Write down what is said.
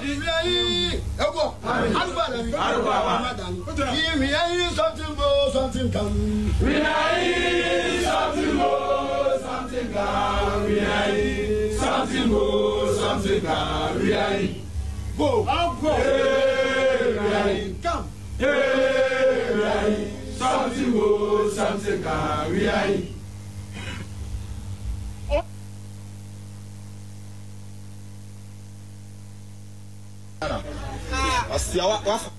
Something more, something come. We are something more, something come. We are something more, something come. We are go. I'll go. Come. Something more, something come. We are. Asiawa